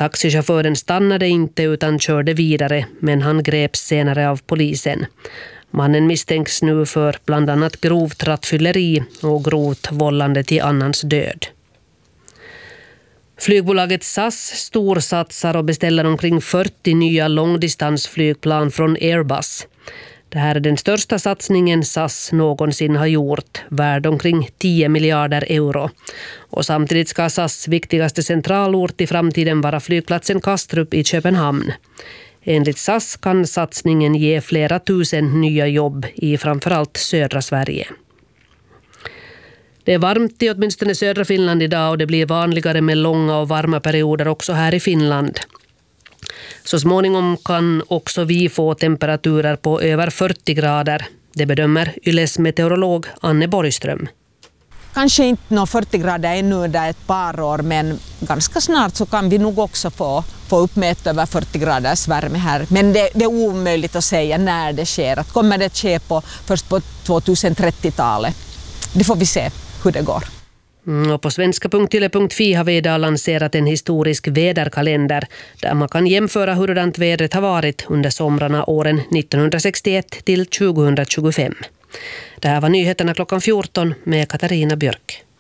Taxichauffören stannade inte utan körde vidare, men han greps senare av polisen. Mannen misstänks nu för bland annat grovt rattfylleri och grovt vållande till annans död. Flygbolaget SAS storsatsar och beställer omkring 40 nya långdistansflygplan från Airbus. Det här är den största satsningen SAS någonsin har gjort, värd omkring 10 miljarder euro. Och samtidigt ska SAS viktigaste centralort i framtiden vara flygplatsen Kastrup i Köpenhamn. Enligt SAS kan satsningen ge flera tusen nya jobb i framförallt södra Sverige. Det är varmt i åtminstone södra Finland idag och det blir vanligare med långa och varma perioder också här i Finland. Så småningom kan också vi få temperaturer på över 40 grader. Det bedömer Yles meteorolog Anne Borgström. Kanske inte nå 40 grader ännu under ett par år, men ganska snart så kan vi nog också få uppmätt över 40 graders värme här. Men det är omöjligt att säga när det sker. Att kommer det ske först på 2030-talet? Det får vi se hur det går. Och på svenska.yle.fi har vi idag lanserat en historisk väderkalender där man kan jämföra hurdant vädret har varit under somrarna åren 1961 till 2025. Det här var nyheterna klockan 14 med Katarina Björk.